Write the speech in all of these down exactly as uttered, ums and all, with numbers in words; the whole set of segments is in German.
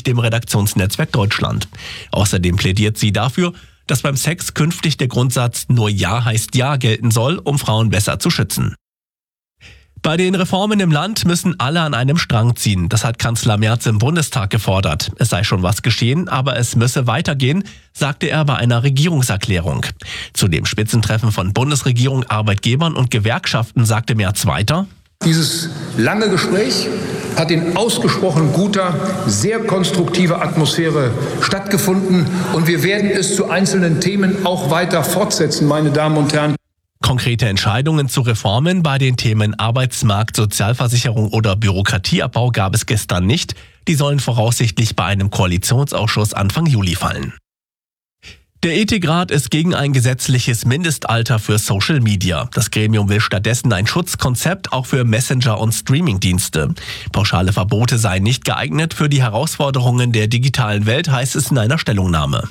berichtigt dem Redaktionsnetzwerk Deutschland. Außerdem plädiert sie dafür, dass beim Sex künftig der Grundsatz "Nur Ja heißt Ja" gelten soll, um Frauen besser zu schützen. Bei den Reformen im Land müssen alle an einem Strang ziehen. Das hat Kanzler Merz im Bundestag gefordert. Es sei schon was geschehen, aber es müsse weitergehen, sagte er bei einer Regierungserklärung. Zu dem Spitzentreffen von Bundesregierung, Arbeitgebern und Gewerkschaften sagte Merz weiter: Dieses lange Gespräch hat in ausgesprochen guter, sehr konstruktiver Atmosphäre stattgefunden und wir werden es zu einzelnen Themen auch weiter fortsetzen, meine Damen und Herren. Konkrete Entscheidungen zu Reformen bei den Themen Arbeitsmarkt, Sozialversicherung oder Bürokratieabbau gab es gestern nicht. Die sollen voraussichtlich bei einem Koalitionsausschuss Anfang Juli fallen. Der Ethikrat ist gegen ein gesetzliches Mindestalter für Social Media. Das Gremium will stattdessen ein Schutzkonzept auch für Messenger- und Streamingdienste. Pauschale Verbote seien nicht geeignet für die Herausforderungen der digitalen Welt, heißt es in einer Stellungnahme.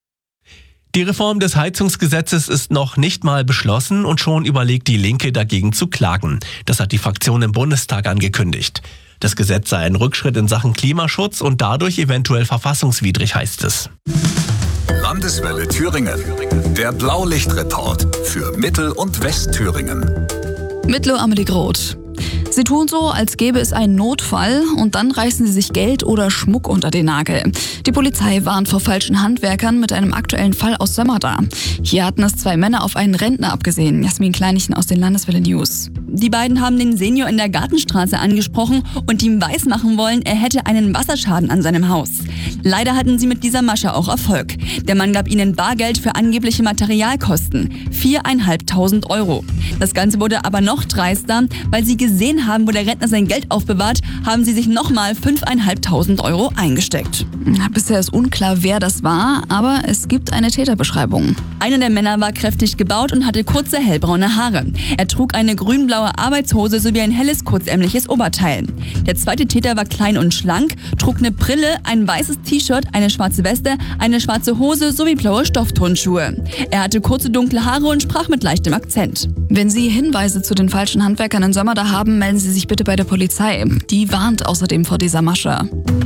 Die Reform des Heizungsgesetzes ist noch nicht mal beschlossen und schon überlegt die Linke dagegen zu klagen. Das hat die Fraktion im Bundestag angekündigt. Das Gesetz sei ein Rückschritt in Sachen Klimaschutz und dadurch eventuell verfassungswidrig, heißt es. Landeswelle Thüringen. Der Blaulichtreport für Mittel- und Westthüringen. Mitlo Amelie Groth. Sie tun so, als gäbe es einen Notfall und dann reißen sie sich Geld oder Schmuck unter den Nagel. Die Polizei warnt vor falschen Handwerkern mit einem aktuellen Fall aus Sömmerda. Hier hatten es zwei Männer auf einen Rentner abgesehen. Jasmin Kleinichen aus den Landeswelle News. Die beiden haben den Senior in der Gartenstraße angesprochen und ihm weismachen wollen, er hätte einen Wasserschaden an seinem Haus. Leider hatten sie mit dieser Masche auch Erfolg. Der Mann gab ihnen Bargeld für angebliche Materialkosten. viertausendfünfhundert Euro. Das Ganze wurde aber noch dreister, weil sie gesehen haben, wo der Rentner sein Geld aufbewahrt, haben sie sich nochmal fünftausendfünfhundert Euro eingesteckt. Bisher ist unklar, wer das war, aber es gibt eine Täterbeschreibung. Einer der Männer war kräftig gebaut und hatte kurze hellbraune Haare. Er trug eine grünblaue Arbeitshose sowie ein helles, kurzärmliches Oberteil. Der zweite Täter war klein und schlank, trug eine Brille, ein weißes T-Shirt, eine schwarze Weste, eine schwarze Hose sowie blaue Stoffturnschuhe. Er hatte kurze dunkle Haare und sprach mit leichtem Akzent. Wenn Sie Hinweise zu den falschen Handwerkern in Sömmerda haben, melden Sie sich bitte bei der Polizei. Die warnt außerdem vor dieser Masche.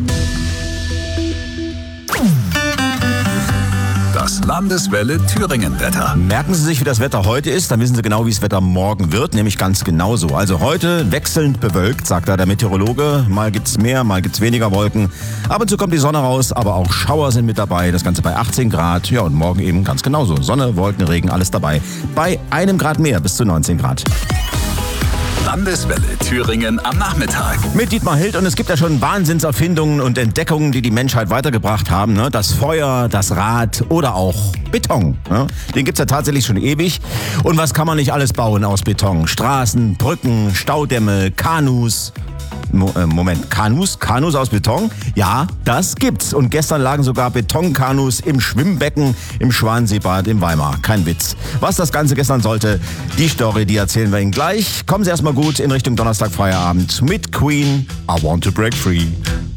Das Landeswelle Thüringen-Wetter. Merken Sie sich, wie das Wetter heute ist, dann wissen Sie genau, wie das Wetter morgen wird, nämlich ganz genauso. Also heute wechselnd bewölkt, sagt da der Meteorologe. Mal gibt's mehr, mal gibt's weniger Wolken. Ab und zu kommt die Sonne raus, aber auch Schauer sind mit dabei. Das Ganze bei achtzehn Grad. Ja, und morgen eben ganz genauso. Sonne, Wolken, Regen, alles dabei. Bei einem Grad mehr bis zu neunzehn Grad. Landeswelle Thüringen am Nachmittag. Mit Dietmar Hild, und es gibt ja schon Wahnsinnserfindungen und Entdeckungen, die die Menschheit weitergebracht haben. Ne? Das Feuer, das Rad oder auch Beton. Ne? Den gibt's ja tatsächlich schon ewig. Und was kann man nicht alles bauen aus Beton? Straßen, Brücken, Staudämme, Kanus. Mo- äh, Moment, Kanus? Kanus aus Beton? Ja, das gibt's. Und gestern lagen sogar Betonkanus im Schwimmbecken im Schwanseebad in Weimar. Kein Witz. Was das Ganze gestern sollte, die Story, die erzählen wir Ihnen gleich. Kommen Sie erstmal gut in Richtung Donnerstag Feierabend mit Queen, I Want to Break Free.